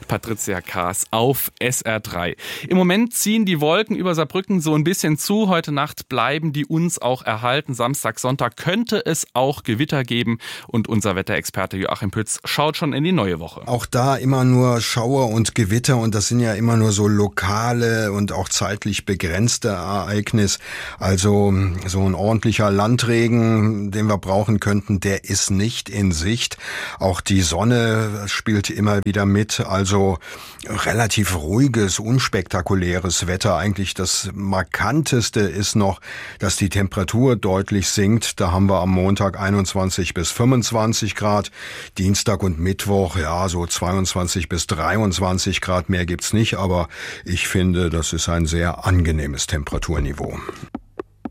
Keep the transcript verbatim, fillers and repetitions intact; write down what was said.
Patricia Kaas auf S R drei. Im Moment ziehen die Wolken über Saarbrücken so ein bisschen zu. Heute Nacht bleiben die uns auch erhalten. Samstag, Sonntag könnte es auch Gewitter geben. Und unser Wetterexperte Joachim Pütz schaut schon in die neue Woche. Auch da immer nur Schauer und Gewitter. Und das sind ja immer nur so lokale und auch zeitlich begrenzte Ereignisse. Also so ein ordentlicher Landregen, den wir brauchen könnten, der ist nicht in Sicht. Auch die Sonne spielt immer wieder mit. Also relativ ruhiges, unspektakuläres Wetter. Eigentlich das Markanteste ist noch, dass die Temperatur deutlich sinkt. Da haben wir am Montag einundzwanzig bis fünfundzwanzig Grad. Dienstag und Mittwoch, ja, so zweiundzwanzig bis dreiundzwanzig Grad. Mehr gibt's nicht, aber ich finde, das ist ein sehr angenehmes Temperaturniveau.